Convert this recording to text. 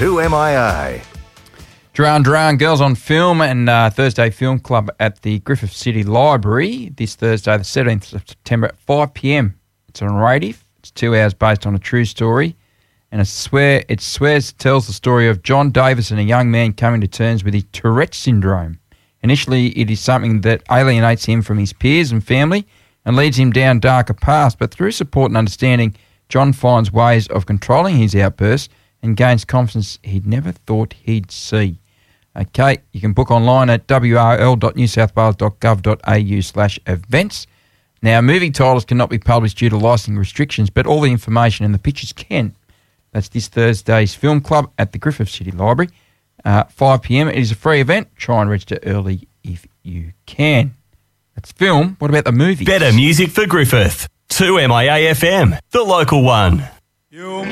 2MIA. Duran Girls on Film and Thursday Film Club at the Griffith City Library this Thursday, the 17th of September at 5 p.m. It's a narrative. It's 2 hours based on a true story. And it tells the story of John Davison, a young man coming to terms with his Tourette syndrome. Initially, it is something that alienates him from his peers and family and leads him down darker paths. But through support and understanding, John finds ways of controlling his outbursts and gains confidence he'd never thought he'd see. Okay, you can book online at wrl.newsouthwales.gov.au/events. Now, movie titles cannot be published due to licensing restrictions, but all the information and the pictures can. That's this Thursday's Film Club at the Griffith City Library, 5 p.m. It is a free event. Try and register early if you can. That's film. What about the movies? Better music for Griffith. 2MIA FM, the local one. You